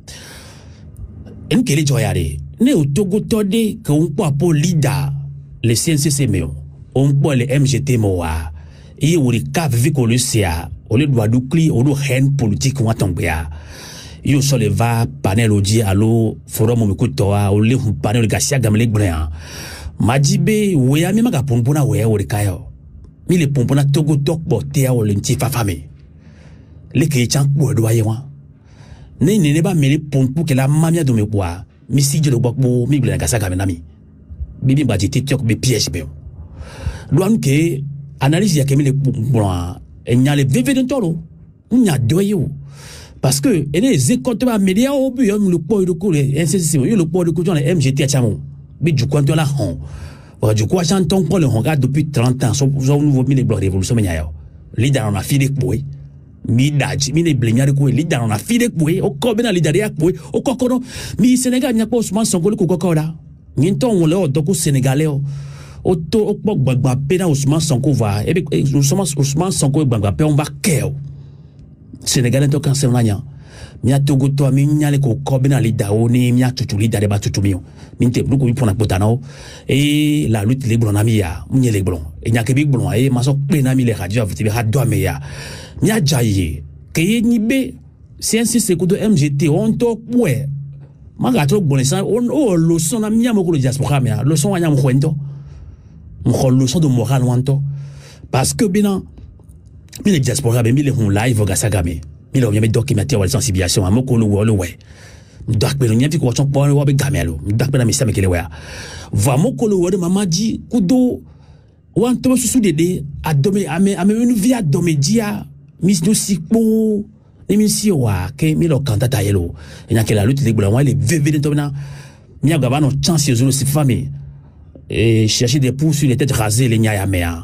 en ke le joyare ne o Togo tode que on po leader les CNCC on peut les MGT moa et ou les cap vico le CA au lieu de doukli au lieu haine politique ou tombea yo so le va panel odi allo forum mo kutoa au lieu panel gasia gamle gbren majibe we ya mi maga pompona we o kayo mi le pompona Togo tok bote a o lenti fa fami le ke chan bo do ayewa ne ba mele pompu ke la mamia do me boa mi si je le bokbo mi gblen gasia gamle nami bibi ba TikTok be piège be douane ke analyse ya kemi le bon enya le vv de tolo nya doyo parce que les écoles ba média au but le po de ko le NCC le po de ko dans les MGT chamo bi du kwento la hon wa du kwa chanton ko le hon ga depuis 30 ans so nouveau mi le bloc révolution nya yo leader on a fini boy mi daji mi le blenyare ko leader on a fini boy o ko be na leader ya boy o ko ko mi Sénégal nya ko Ousmane Sonko ko ko da Ninton on le doko sénégalais o to o pok gbagba pena Ousmane Sonko va et Ousmane Sonko gbagba pe on va keo sénégalais to kan semanya mi atogo to mi nyale ko ko bena lida o ni mi atutu lida de ba tutu mi minte bluko mi pona potana et la lutte libre na mi ya munye le blon e nya ke big blon e maso pe na mi le radio aviti be ha do me ya mi ajaye ke ni be CNCC ko do MGT on to ouais maga to bon ça on le son na miamo ko le diaspora mais le son anya mkhwento le son de moral wanto parce que bien mi le diaspora be mi le on live ga sagame mi le on documentaire wala sensibilisation amoko le wo le we dak be nya fi ko chon po wo be gamelo dak be na mi same kele wa va moko le wo de mamaji kudo wanto susu dede adome ame une vie adome dia mi do sikpo émission wa ke mi lo kantata yelo enya ke la lutte libre wa les VV de tobna mi agaba no chance yo si famille et chercher des poux sur les têtes rasées les nya ya mea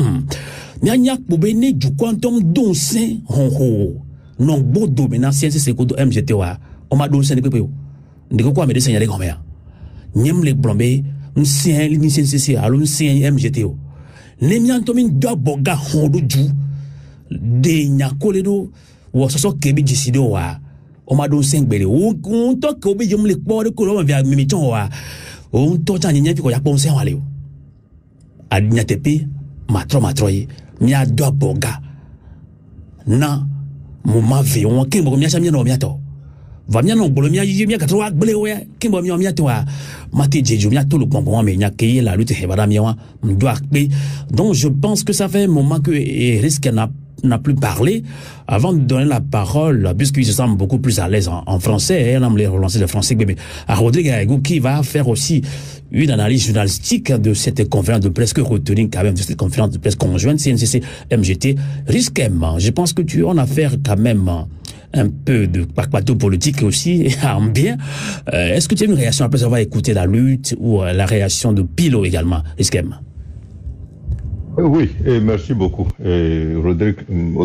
nya po be ne du quantum don saint ho non bodo maintenant c'est ko do MGT wa o ma don saint de pepe ndiko kwa me de saint ya le gomea nyem le blombe nsien ni CNCC alo nsien MGT o ne mi antomin do boga hondo ju de nya koledo wo so kebi jisido wa o ma don sengbele o to ko be jom le po de ko lo via mi ton wa o to tan nya fi ko ya pon sen wa le o adnya tepe matro yi mi a do boga na mo ma ve won ke mo mi a sa mi no mi ato va mi no gbolo mi a yi mi ka to wa gbele we ke mo mi ato wa mati jeju mi ato lo bonbon mi nya ke la lutte he bada mi wa ndo akpe donc je pense que ça fait un moment que risque n'a plus parlé avant de donner la parole puisqu'il se sent beaucoup plus à l'aise en français et on aime les relancer le français mais à Rodrigue Aego qui va faire aussi une analyse journalistique de cette conférence de presse que retenir quand même de cette conférence de presse conjointe CNCC MGT risquement je pense que tu en as affaire quand même un peu de plateau politique aussi en bien est-ce que tu as une réaction après avoir écouté la lutte ou la réaction de Pilo également risquement? Oui, et merci beaucoup. Rodrigue,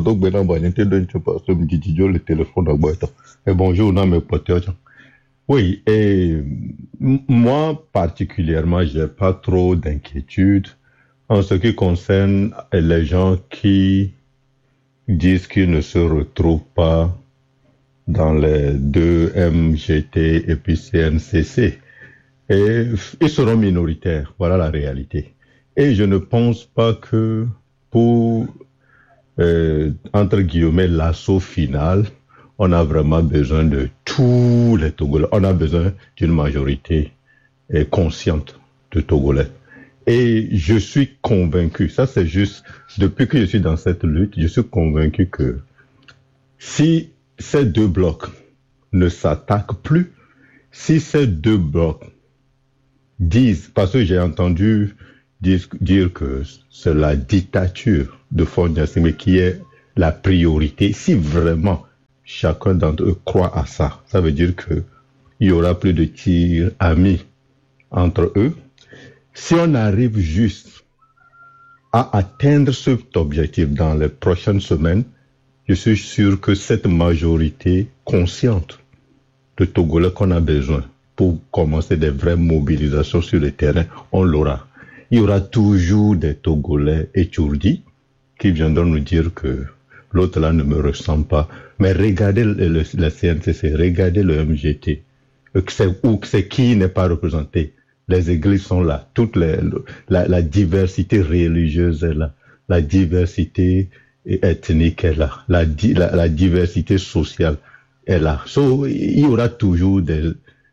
le téléphone et bonjour, mes potes. Oui, et moi particulièrement, j'ai pas trop d'inquiétude en ce qui concerne les gens qui disent qu'ils ne se retrouvent pas dans les deux MGT et puis CNCC. Et ils seront minoritaires, voilà la réalité. Et je ne pense pas que pour, entre guillemets, l'assaut final, on a vraiment besoin de tous les Togolais. On a besoin d'une majorité consciente de Togolais. Et je suis convaincu, ça c'est juste, depuis que je suis dans cette lutte, je suis convaincu que si ces deux blocs ne s'attaquent plus, si ces deux blocs disent, parce que j'ai entendu dire que c'est la dictature de Faure Gnassingbé qui est la priorité, si vraiment chacun d'entre eux croit à ça, ça veut dire qu'il y aura plus de tirs amis entre eux. Si on arrive juste à atteindre cet objectif dans les prochaines semaines, je suis sûr que cette majorité consciente de Togolais qu'on a besoin pour commencer des vraies mobilisations sur le terrain, on l'aura. Il y aura toujours des Togolais étourdis qui viendront nous dire que l'autre là ne me ressemble pas. Mais regardez la CNCC, regardez le MGT, c'est qui n'est pas représenté. Les églises sont là, la diversité religieuse est là, la diversité ethnique est là, la diversité sociale est là. Il y aura toujours des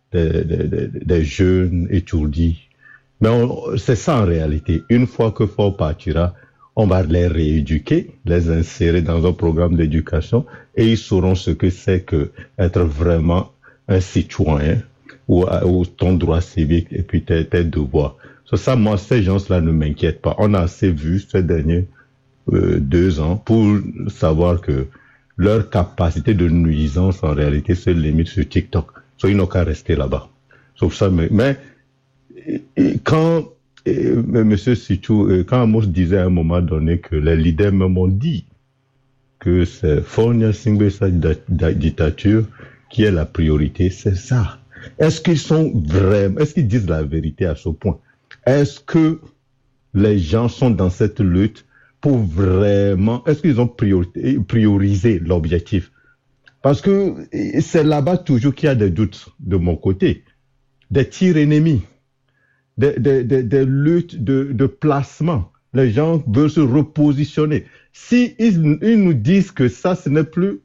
jeunes étourdis. Mais c'est ça en réalité. Une fois que Faure partira, on va les rééduquer, les insérer dans un programme d'éducation et ils sauront ce que c'est que être vraiment un citoyen ou ton droit civique et puis tes devoirs. Ça, moi, ces gens-là ne m'inquiètent pas. On a assez vu ces derniers 2 ans pour savoir que leur capacité de nuisance en réalité se limite sur TikTok. Ils n'ont qu'à rester là-bas. Sauf ça, mais quand Monsieur Sichou, quand Amos disait à un moment donné que les leaders même ont dit que c'est Faure Gnassingbé, sa dictature, qui est la priorité, c'est ça. Est-ce qu'ils disent la vérité à ce point? Est-ce que les gens sont dans cette lutte pour vraiment, est-ce qu'ils ont priorisé l'objectif? Parce que c'est là-bas toujours qu'il y a des doutes de mon côté, des tirs ennemis, des luttes de placement. Les gens veulent se repositionner. Si ils nous disent que ça, ce n'est plus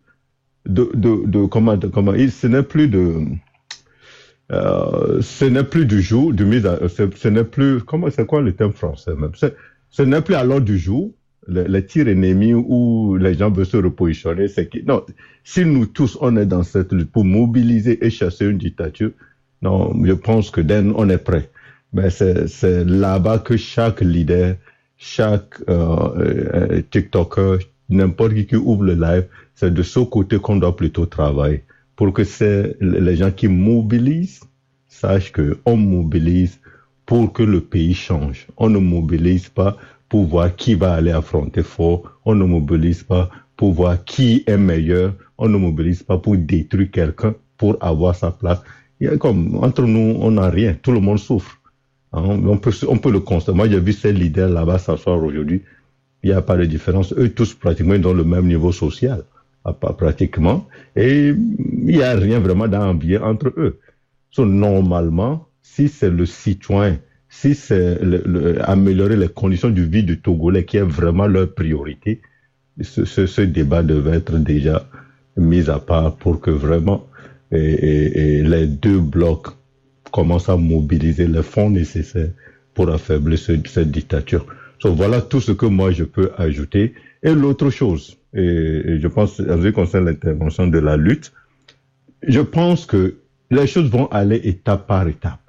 ce n'est plus du jour, ce n'est plus, c'est quoi le terme français même? Ce n'est plus à l'ordre du jour, les tirs ennemis où les gens veulent se repositionner. Non, si nous tous, on est dans cette lutte pour mobiliser et chasser une dictature, non, je pense que on est prêt. Mais c'est là-bas que chaque leader, chaque TikToker, n'importe qui ouvre le live, c'est de ce côté qu'on doit plutôt travailler. Pour que les gens qui mobilisent sachent qu'on mobilise pour que le pays change. On ne mobilise pas pour voir qui va aller affronter Faure. On ne mobilise pas pour voir qui est meilleur. On ne mobilise pas pour détruire quelqu'un, pour avoir sa place. Entre nous, on n'a rien. Tout le monde souffre. On peut le constater. Moi, j'ai vu ces leaders là-bas s'asseoir aujourd'hui. Il n'y a pas de différence. Eux tous pratiquement dans le même niveau social. Pratiquement. Et il n'y a rien vraiment d'envier entre eux. Normalement, si c'est le citoyen, si c'est améliorer les conditions de vie du Togolais qui est vraiment leur priorité, ce débat devait être déjà mis à part pour que vraiment les deux blocs commencent à mobiliser les fonds nécessaires pour affaiblir cette dictature. Voilà tout ce que moi je peux ajouter. Et l'autre chose, et je pense, en ce qui concerne l'intervention de la lutte, je pense que les choses vont aller étape par étape.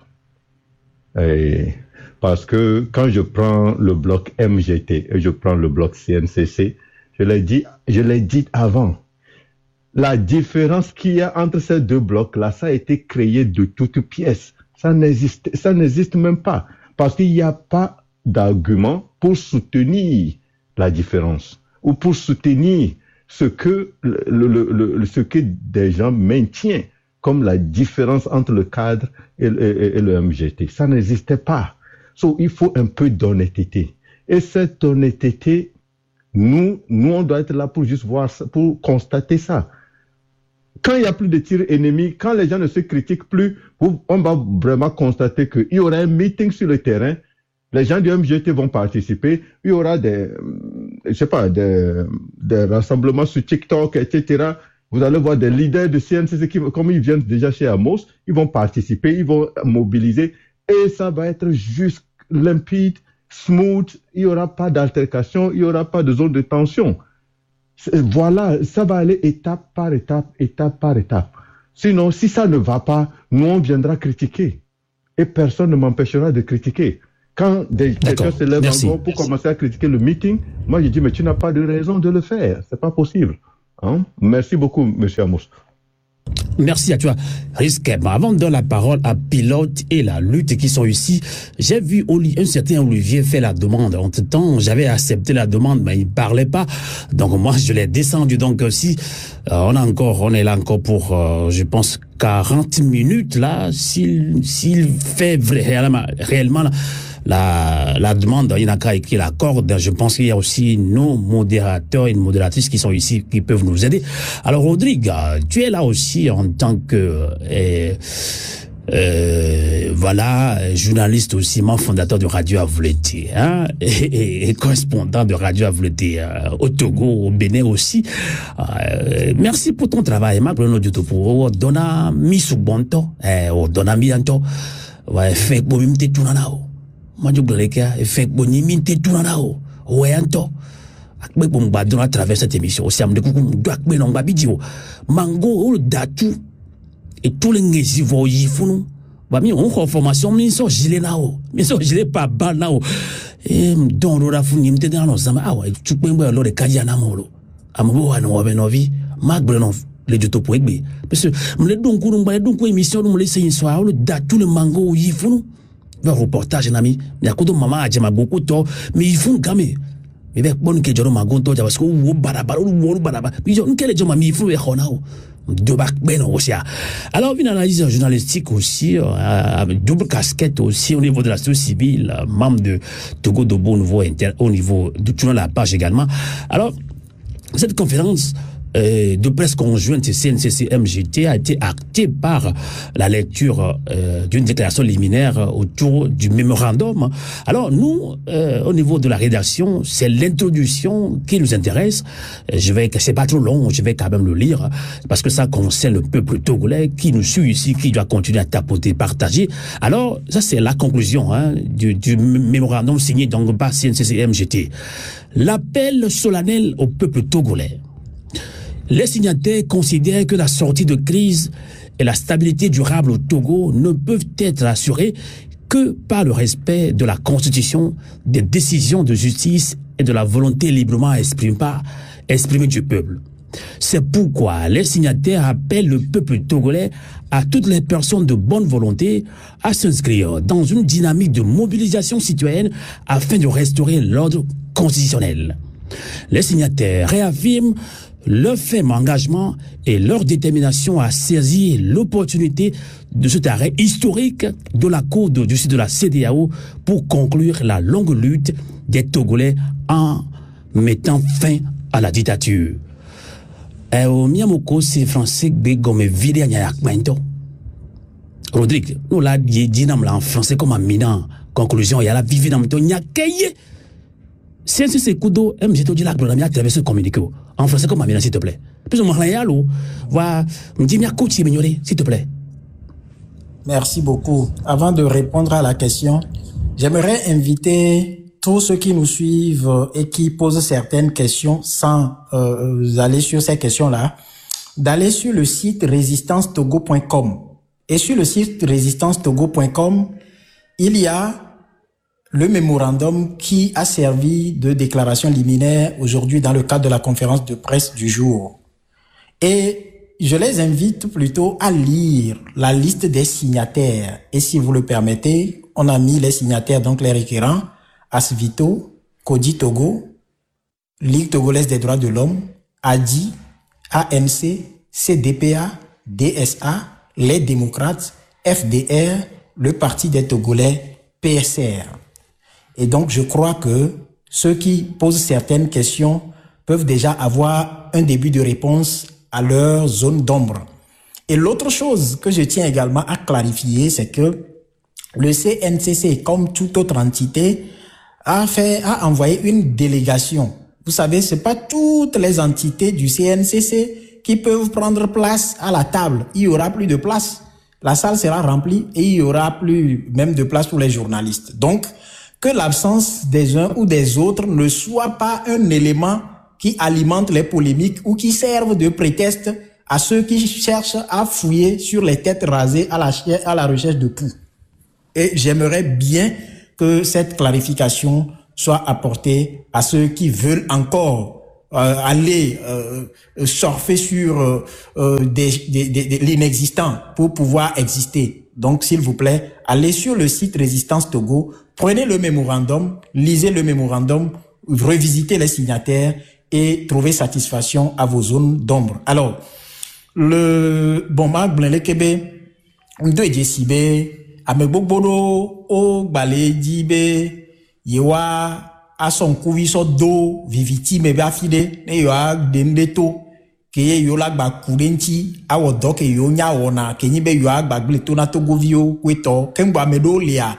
Parce que quand je prends le bloc MGT et je prends le bloc CNCC, je l'ai dit avant, la différence qu'il y a entre ces deux blocs-là, ça a été créé de toutes pièces. Ça n'existe même pas. Parce qu'il n'y a pas d'argument pour soutenir la différence ou pour soutenir ce que des gens maintiennent comme la différence entre le cadre et le MGT. Ça n'existait pas. Il faut un peu d'honnêteté. Et cette honnêteté, nous, on doit être là pour juste voir ça, pour constater ça. Quand il n'y a plus de tirs ennemis, quand les gens ne se critiquent plus, on va vraiment constater qu'il y aura un meeting sur le terrain. Les gens du MGT vont participer. Il y aura des rassemblements sur TikTok, etc. Vous allez voir des leaders de CNCC qui, comme ils viennent déjà chez Amos, ils vont participer, ils vont mobiliser et ça va être juste limpide, smooth, il n'y aura pas d'altercation, il n'y aura pas de zone de tension. Voilà, ça va aller étape par étape, étape par étape. Sinon, si ça ne va pas, nous on viendra critiquer. Et personne ne m'empêchera de critiquer. Quand quelqu'un se lève encore pour commencer à critiquer le meeting, moi je dis, mais tu n'as pas de raison de le faire. C'est pas possible. Hein? Merci beaucoup, M. Amos. Merci à toi, Risque. Avant de donner la parole à Pilote et la lutte qui sont ici, j'ai vu un certain Olivier faire la demande. Entre-temps, j'avais accepté la demande, mais il ne parlait pas. Donc moi, je l'ai descendu. Donc si on est là encore pour, je pense, 40 minutes là, s'il fait réellement la demande, il n'a qu'à écrire l'accorde. Je pense qu'il y a aussi nos modérateurs et modératrices qui sont ici, qui peuvent nous aider. Alors, Rodrigue, tu es là aussi en tant que, journaliste aussi, membre fondateur de Radio Avouleté, hein, et correspondant de Radio Avouleté au Togo, au Bénin aussi. Merci pour ton travail. Pour donna misu bonto, donna mianto, fait bomimte tunanao. Fait bonimite tunanao. Weanto. Akbe bomba à travers cette émission. Aussi, am de kukum doakbe non babidio. Mango, datu. Et tous les ngezi voyi funu. Bami, on a formation, mais so gilet nao. Mais so gilet pas bal nao. Et don rora funi, m'te dans nos zama. Ah ouais, tu peux me le kaya na molo. Ambo ano wabenovi. Magbreno. Les deux topos egbe. Parce que, m'le donc émission, m'le c'est soir, le datu le mango yifunu. Un reportage, nami. Yakudo mama ajema beaucoup to. Mais ils font gamé. Mais avec bon que joro magonto parce que ou barabara. Puis je n'quel joma mi fou e khonao. De bac ben aussi. Alors une analyse journalistique aussi, double casquette aussi au niveau de la société civile, membre de Togo de Bon Nouveau au niveau de tournant la page également. Alors cette conférence de presse conjointe CNCC-MJT a été actée par la lecture d'une déclaration liminaire autour du mémorandum. Alors nous, au niveau de la rédaction, c'est l'introduction qui nous intéresse. C'est pas trop long, je vais quand même le lire parce que ça concerne le peuple togolais qui nous suit ici, qui doit continuer à tapoter, partager. Alors ça c'est la conclusion du mémorandum signé donc par CNCC-MJT. L'appel solennel au peuple togolais. Les signataires considèrent que la sortie de crise et la stabilité durable au Togo ne peuvent être assurées que par le respect de la Constitution, des décisions de justice et de la volonté librement exprimée du peuple. C'est pourquoi les signataires appellent le peuple togolais à toutes les personnes de bonne volonté à s'inscrire dans une dynamique de mobilisation citoyenne afin de restaurer l'ordre constitutionnel. Les signataires réaffirment leur ferme engagement et leur détermination à saisir l'opportunité de cet arrêt historique de la Cour de justice de la CEDEAO pour conclure la longue lutte des Togolais en mettant fin à la dictature. Au Miamoko, c'est français, comme vidé à Nyakmento. Rodrigue, nous l'avons dit en français comme un minant. Conclusion, il y a la vivre dans le temps, il y a qu'aille. C'est Kudo, MJT dit la gloire à travers ce communiqué. En français, comme Amina, s'il te plaît. Puis, on va me dire, s'il te plaît. Merci beaucoup. Avant de répondre à la question, j'aimerais inviter tous ceux qui nous suivent et qui posent certaines questions sans aller sur ces questions-là, d'aller sur le site resistancetogo.com. Et sur le site resistancetogo.com, il y a le mémorandum qui a servi de déclaration liminaire aujourd'hui dans le cadre de la conférence de presse du jour. Et je les invite plutôt à lire la liste des signataires. Et si vous le permettez, on a mis les signataires, donc les requérants, Asvito, Kodi Togo, Ligue togolaise des droits de l'homme, ADI, ANC, CDPA, DSA, les démocrates, FDR, le Parti des Togolais, PSR. Et donc, je crois que ceux qui posent certaines questions peuvent déjà avoir un début de réponse à leur zone d'ombre. Et l'autre chose que je tiens également à clarifier, c'est que le CNCC, comme toute autre entité, a envoyé une délégation. Vous savez, c'est pas toutes les entités du CNCC qui peuvent prendre place à la table. Il y aura plus de place. La salle sera remplie et il y aura plus même de place pour les journalistes. Donc, que l'absence des uns ou des autres ne soit pas un élément qui alimente les polémiques ou qui serve de prétexte à ceux qui cherchent à fouiller sur les têtes rasées à la recherche de poux. Et j'aimerais bien que cette clarification soit apportée à ceux qui veulent encore aller surfer sur l'inexistant pour pouvoir exister. Donc, s'il vous plaît, allez sur le site Résistance Togo, prenez le mémorandum, lisez le mémorandum, revisitez les signataires et trouvez satisfaction à vos zones d'ombre. Alors, le Marc Blenlekebe, de Jessibe, Amegbogboro, O Bale Dibe, Yewa, a son kuviso do, viviti mebe afide, ne yo a dendeto, ke yo la gba kurenti, a wodo ke yo nya wona, ke nyibe yo a gba gleto na togovio, kweto, kengba medo lea,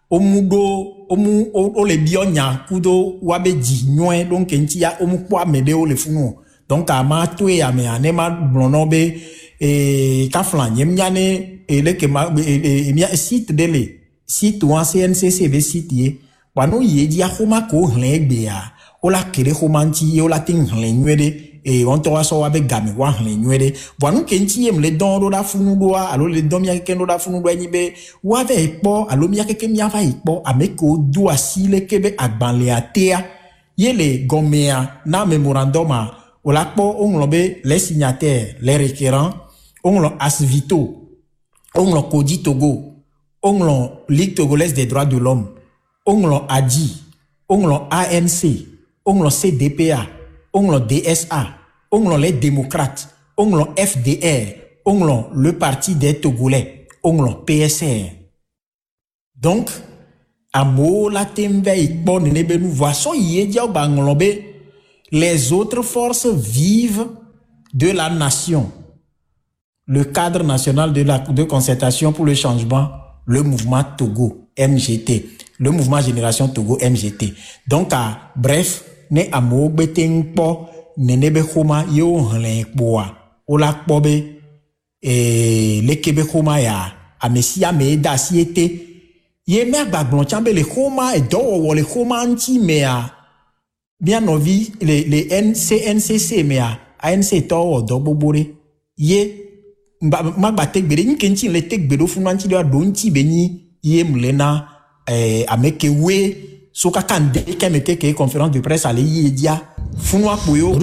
o le bionya, kudo, wabe di, nywe, donc kenti ya, omu kwa mede o le funo. Donc, à ma toué, à mes anema blonobe, et kaflan, yemnyane, et le kema, et mia site de le, site ou en CNCCV site ye, wano ye dia homa ko hlenbe ya, o la kere homanti, o la ting hlenwede, et on toa so wabe game wa hlenwede, wano kenti yem le don da funudwa, alo le don mia kendo da funudwa nibe, wave ekpo, alo mia keke mia va ekpo, ameko dua si le kebe agban le atea, ye le gomea, na memoranduma, au lakpo, on l'obé les signataires, les requérants, on l'on Asvito, on l'on Kodi Togo, on l'on Ligue Togolaise des droits de l'homme, on l'on ADI, on l'on ANC, on l'on CDPA, on l'on DSA, on l'on les démocrates, on l'on FDR, on l'on le parti des Togolais, on l'on PSR. Donc, à mo la tembe ikbo nebe nous voici yedia bangolobé. Les autres forces vives de la nation, le cadre national de concertation pour le changement, le mouvement Togo, MGT, le mouvement Génération Togo, MGT. Donc, bref, ne amo beteng po, ne nebe khoma yo hlen poa, ola pobe, le kebe khoma ya, amesia me da siete, ye me agbaglon chambe le khoma e do le khoma anti mea, bien envie les CNCC mais ANC to do bobore ye magba tekbere nkenchi le tekbero funanti do donti beni ye mlena amekewe soka kande kemete ke conférence de presse ale ye dia funwa poyo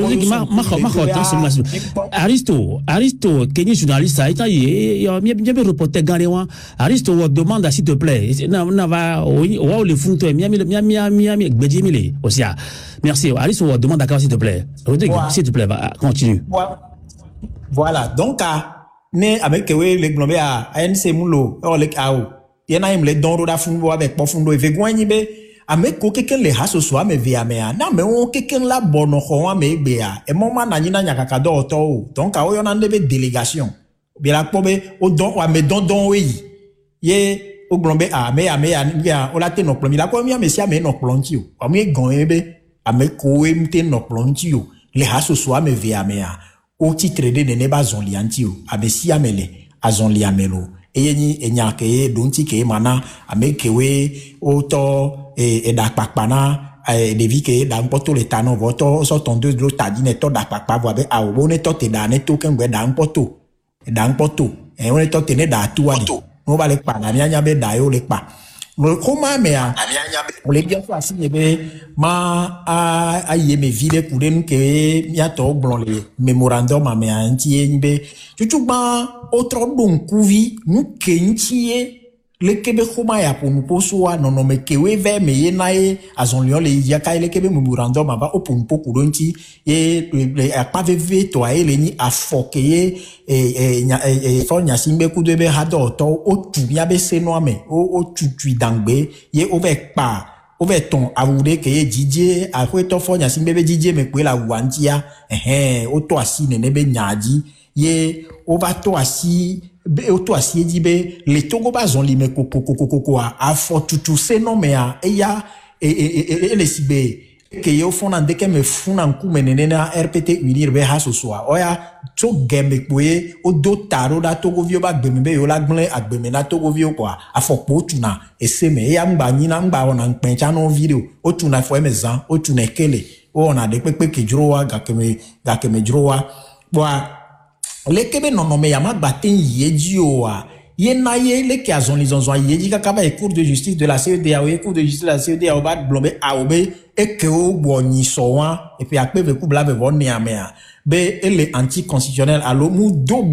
Aristo kenyi journaliste aita ye bien reporter garewa Aristo vous demande s'il te plaît na va o le funto miami gbedimile aussi. Merci. Alice, on demande d'accord, s'il te plaît. Rodrigue, s'il te plaît, continue. Voilà. Donc, avec les globés à ANC Moulo, les KO, il y en a les dons de fundo avec profundo et vegoignibe, avec quelqu'un les hasso soit, mais via mea, non, mais on quelqu'un la bonne au mais béa, et mon man n'a nyakakado auto, donc, à on a des délégations. Bien la pobe, au don, ou à mes dons, oui. Ye, au globé à on l'a tenu au premier, la première, mais si à mes non plantio, à mes gombe, avec OMT no plantio les hasso soit me via mea au titre de neba zonliantio abesi amele azonliamelo eyeni enyake donti ke mana amekewe oto e da pakpana devi ke da mpoto le tano voto so tondeuse de tadine to da pakpa vo abe a obone to te da ne to kengwe da mpoto e on to te ne da tuwa no ba le pa na nya be da yo le pa le koma mea on les bien fois signé ma a yeme vile kuren ke ya to blon le memorandum a me anti nbe chuchuba autre don kuvi nu kentie le kebe koma ya pour nous posoa non non me kewe ve me yenae azon lion le ya kai le kebe memorandum aba opun poku donti e a pa veve to a ele ni afoke e fo nya simbe ku debe hado to o tu ya be seno ame o tutu dangbe ye over pa over ton awude ke ye didie a ko to fo nya simbe be didie me pe la wantia o to asi ne be nyaji ye over to asi auto asi dibe les Togo bazon li me koko a fo tutu se no me a ya e le sibe que yo font en deke me funa nku menena RPT unir be ha so soa oya to game kwe o do taro da togo vio ba gbembe yo la gble agbeme na togo vio kwa afokpo tuna eseme ya mgba nyina mgba ona npencha no video o tuna fo emezan o tuna kele o ona de pepe ke drowa gakeme drowa bwa lekebe nonome ya magbaten yeji oa ye na ye le ki azon lizonzo ye di kakaba e cour de justice de la CEDEAO e cour de justice de la CEDEAO ba blombe aobe e ke o gboni so wan et puis akpe ve ku bla ve von ni amea be ele anticonstitutionnel alo mu do